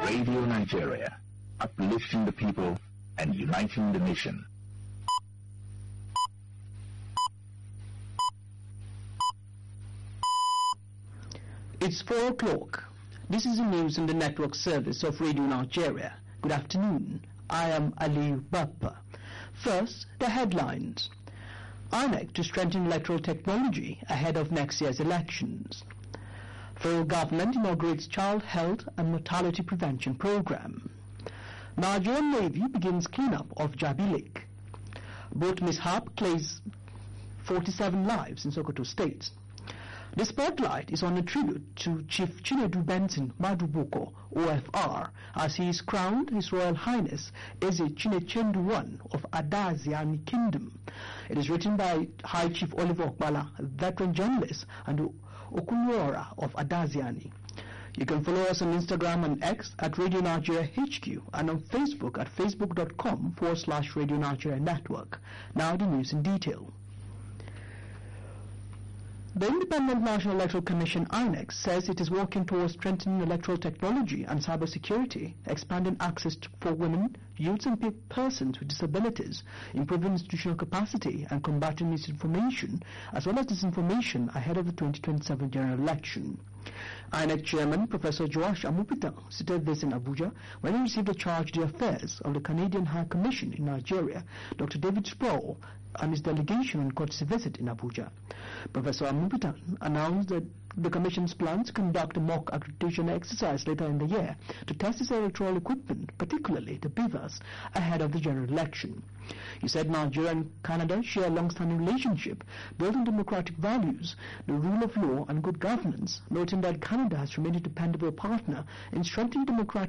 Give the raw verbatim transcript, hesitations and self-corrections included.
Radio Nigeria, uplifting the people and uniting the nation. It's four o'clock. This is the news in the network service of Radio Nigeria. Good afternoon. I am Ali Bappa. First, the headlines. I N E C to strengthen electoral technology ahead of next year's elections. Federal government inaugurates child health and mortality prevention program. Nigerian Navy begins cleanup of Jabi Lake. Boat mishap claims forty-seven lives in Sokoto State. The spotlight is on a tribute to Chief Chinedu Benson Maduboko, O F R, as he is crowned His Royal Highness Eze Chinechendu I of Adaziani Kingdom. It is written by High Chief Oliver Okbala, a veteran journalist, and Okunwora of Adaziani. You can follow us on Instagram and X at Radio Nigeria H Q and on Facebook at facebook.com forward slash Radio Nigeria Network. Now the news in detail. The Independent National Electoral Commission I N E C says it is working towards strengthening electoral technology and cybersecurity, expanding access to, for women, youths and pe persons with disabilities, improving institutional capacity and combating misinformation as well as disinformation ahead of the twenty twenty-seven general election. I N E C Chairman Professor Joash Amupita stated this in Abuja when he received a charge of the affairs of the Canadian High Commission in Nigeria, Doctor David Sproul, and his delegation on courtesy visit in Abuja. Professor Amupita announced that the Commission's plan to conduct a mock accreditation exercise later in the year to test its electoral equipment, particularly the beavers, ahead of the general election. He said Nigeria and Canada share a long-standing relationship built on democratic values, the rule of law and good governance, noting that Canada has remained a dependable partner in strengthening democratic